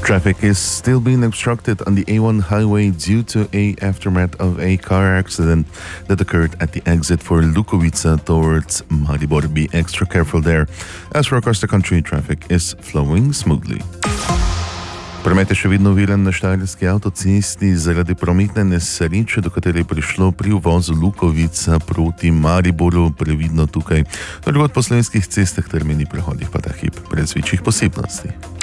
Traffic is still being obstructed on the A1 highway due to a aftermath of a car accident that occurred at the exit for Lukovica towards Maribor. Be extra careful there. As for across the country, traffic is flowing smoothly. Promet je še vedno viren na štajerski avtocesti zaradi prometne nesreče, do katere je prišlo pri uvozu Lukovica proti Mariboru. Previdno tukaj. Drugod po slovenskih cestah ter mejnih prehodih pa ta hip brez večjih posebnosti.